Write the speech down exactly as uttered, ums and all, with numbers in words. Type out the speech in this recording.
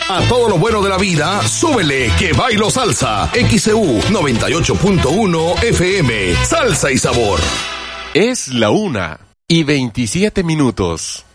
A todo lo bueno de la vida, súbele que bailo salsa. X C U noventa y ocho punto uno F M. Salsa y sabor. Es la una y veintisiete minutos.